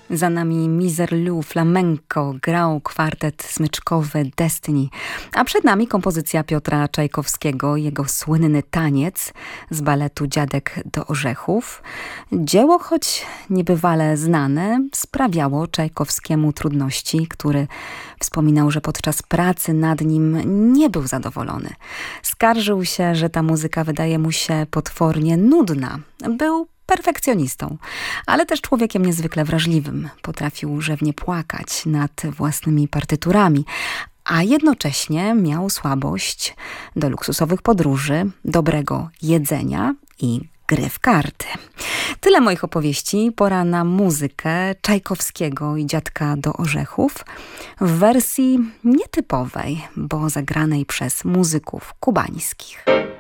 Za nami Miserlou Flamenco, grał kwartet smyczkowy Destiny, a przed nami kompozycja Piotra Czajkowskiego, jego słynny taniec z baletu Dziadek do orzechów. Dzieło, choć niebywale znane, sprawiało Czajkowskiemu trudności, który wspominał, że podczas pracy nad nim nie był zadowolony. Skarżył się, że ta muzyka wydaje mu się potwornie nudna. Był perfekcjonistą, ale też człowiekiem niezwykle wrażliwym. Potrafił rzewnie płakać nad własnymi partyturami, a jednocześnie miał słabość do luksusowych podróży, dobrego jedzenia i gry w karty. Tyle moich opowieści. Pora na muzykę Czajkowskiego i Dziadka do orzechów w wersji nietypowej, bo zagranej przez muzyków kubańskich.